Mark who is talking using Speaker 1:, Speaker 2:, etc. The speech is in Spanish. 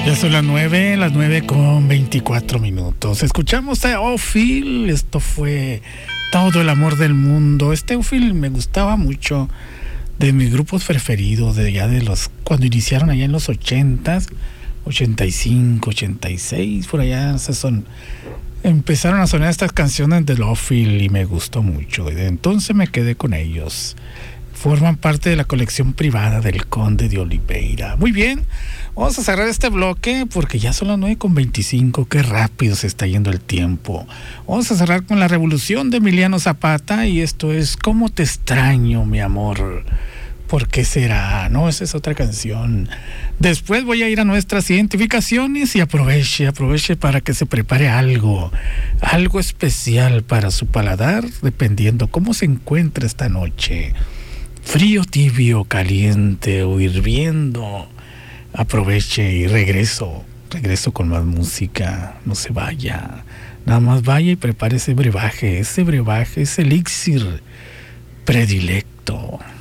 Speaker 1: Ya son las 9:24. Escuchamos a Ophil. Esto fue Todo el amor del mundo. Este Ophil me gustaba mucho, de mis grupos preferidos, cuando iniciaron allá en los 80s, 85, 86, por allá empezaron a sonar estas canciones del Ophil y me gustó mucho. Y de entonces me quedé con ellos. Forman parte de la colección privada del Conde de Oliveira. Muy bien, vamos a cerrar este bloque porque ya son las 9:25. Qué rápido se está yendo el tiempo. Vamos a cerrar con La Revolución de Emiliano Zapata y esto es ¿Cómo te extraño, mi amor? ¿Por qué será? No, esa es otra canción. Después voy a ir a nuestras identificaciones y aproveche para que se prepare algo especial para su paladar, dependiendo cómo se encuentra esta noche. Frío, tibio, caliente o hirviendo. Aproveche y regreso con más música. No se vaya, nada más vaya y prepare ese brebaje, ese elixir predilecto.